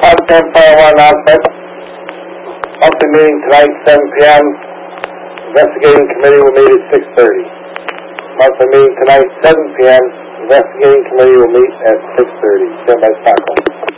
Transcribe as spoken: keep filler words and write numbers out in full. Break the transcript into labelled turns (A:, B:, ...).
A: Potsdam Fire One announcement. Monthly meeting tonight, seven P M Investigating committee will meet at six thirty. Monthly meeting tonight, seven P M Investigating committee will meet at six thirty. Stand by Stockholm.